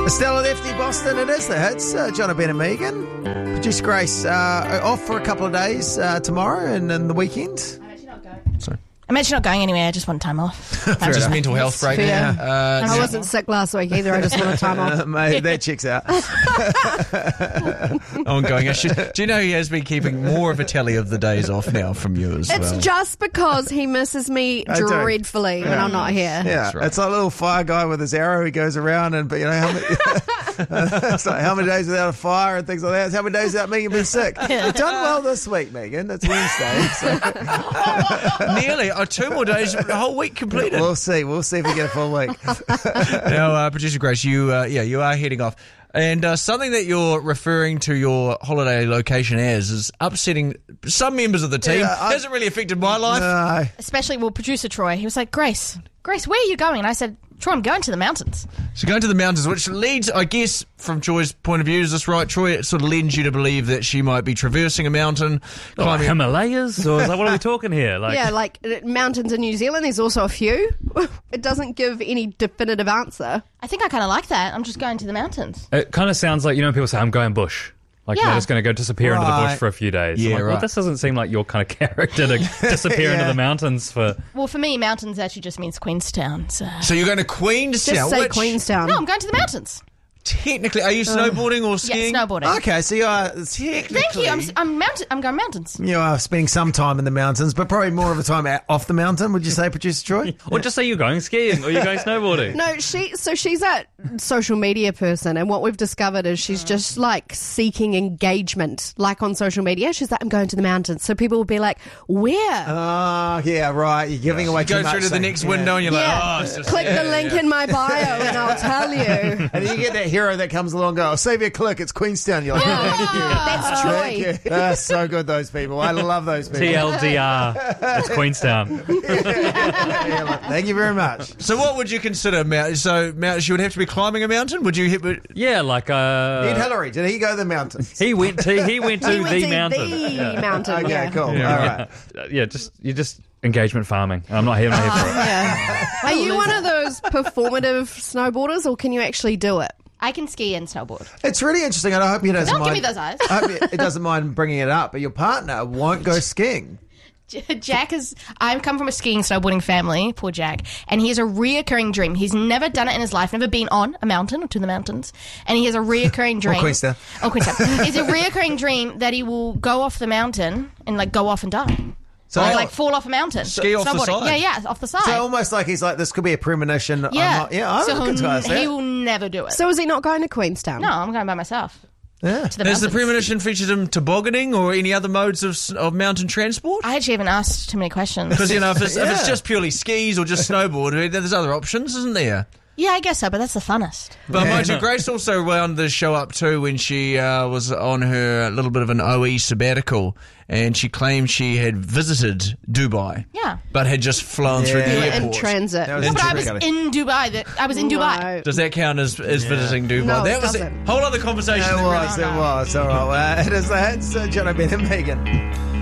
Stella Lefty, Boston, it is the hits. John O'Brien and Megan. Producer Grace off for a couple of days tomorrow and then the weekend. I'm actually not going. Sorry. I'm actually not going anywhere. I just want time off. Just mental health break. I wasn't sick last week either. I just wanted time off. Mate, that checks out. Ongoing issue. Do you know he has been keeping more of a tally of the days off now from you as well? It's just because he misses me dreadfully when I'm not here. Yeah, right. It's like a little fire guy with his arrow. He goes around and, but you know, how many, it's like how many days without a fire and things like that. It's how many days without Megan being sick. You've done well this week, Megan. It's Wednesday. So. Nearly. 2 more days, the whole week completed. We'll see if we get a full week. Now, Producer Grace, you are heading off. And something that you're referring to your holiday location as is upsetting some members of the team. Hasn't really affected my life. No. Especially, producer Troy. He was like, Grace, where are you going? And I said, Troy, I'm going to the mountains. So going to the mountains, which leads, I guess, from Troy's point of view, is this right, Troy? It sort of lends you to believe that she might be traversing a mountain, climbing Himalayas, or what are we talking here? Like mountains in New Zealand. There's also a few. It doesn't give any definitive answer. I think I kind of like that. I'm just going to the mountains. It kind of sounds like, people say, I'm going bush. Like, Yeah. they're just going to go disappear into the bush for a few days. Yeah, I'm like, right. Well, this doesn't seem like your kind of character to disappear into the mountains for... Well, for me, mountains actually just means Queenstown. So So you're going to Queenstown? Just say which Queenstown. no, I'm going to the mountains. Technically, are you snowboarding or skiing? Yeah, snowboarding. Okay, so you are technically... Thank you. I'm going mountains. You are spending some time in the mountains, but probably more of a time off the mountain, would you say, Producer Troy? Or just say you're going skiing or you're going snowboarding. No, she's a social media person, and what we've discovered is she's just like seeking engagement, like on social media. She's like, I'm going to the mountains, so people will be like, where? Oh, yeah, right. You're giving away too Go much. through to the next window and you're like, it's just... Click the link in my bio, and I'll tell you. And then you get that hero that comes along and goes, I'll save you a click, it's Queenstown. You're like, That's thank Troy. you. That's so good, those people. I love those people. TLDR. It's Queenstown. Thank you very much. So what would you consider mountain? So mountains, you would have to be climbing a mountain? Would you hit... Yeah, like... Ed Hillary, did he go to the mountains? He went to He went the to mountain. the mountain. Okay, yeah. cool. Yeah. All right. You're just engagement farming. I'm not here for it. Yeah. Are you one of those performative snowboarders, or can you actually do it? I can ski and snowboard. It's really interesting, and I hope he doesn't Don't mind. give me those eyes. I hope it doesn't mind bringing it up, but your partner won't go skiing. Jack I come from a skiing snowboarding family, poor Jack, and he has a reoccurring dream. He's never done it in his life, never been on a mountain or to the mountains, and he has a reoccurring dream. Queenstown. It's a reoccurring dream that he will go off the mountain and go off and die. So, Or fall off a mountain. Ski off the Snowboarding. side. Yeah, off the side. so almost like he's like, this could be a premonition. yeah. I so would consider that. he will never do it. So is he not going to Queenstown? no, I'm going by myself. Yeah. To the Has the mountains. premonition featured him tobogganing or any other modes of mountain transport? I actually haven't asked too many questions. Because, if it's just purely skis or just snowboard, there's other options, isn't there? Yeah, I guess so, but that's the funnest. But mind you, Grace also wound the show up too when she was on her little bit of an OE sabbatical, and she claimed she had visited Dubai. Yeah. But had just flown through the You were in airport. transit. That No, but I intriguing. was in Dubai. I was in Dubai. No. Does that count as visiting Dubai? No, that it was a doesn't. whole other conversation. It was. All right. Well, it is the hits. John O'Brien and Megan.